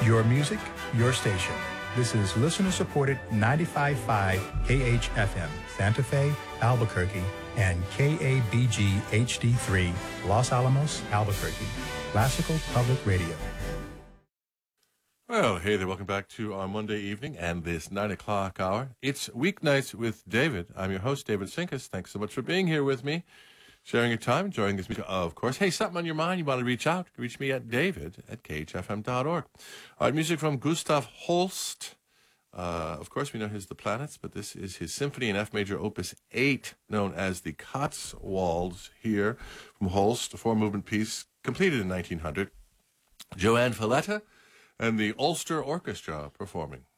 Your music, your station. This is listener-supported 95.5 KHFM, Santa Fe, Albuquerque, and KABG HD3, Los Alamos, Albuquerque. Classical Public Radio. Well, hey there, welcome back to our Monday evening and this 9 o'clock hour. It's Weeknights with David. I'm your host, David Sinkus. Thanks so much for being here with me, sharing your time, enjoying this music. Of course, hey, something on your mind, you want to reach out, reach me at david@khfm.org. All right, music from Gustav Holst. Of course, we know his The Planets, but this is his Symphony in F Major Opus 8, known as the Cotswolds here from Holst, a four-movement piece completed in 1900. Joanne Falletta and the Ulster Orchestra performing.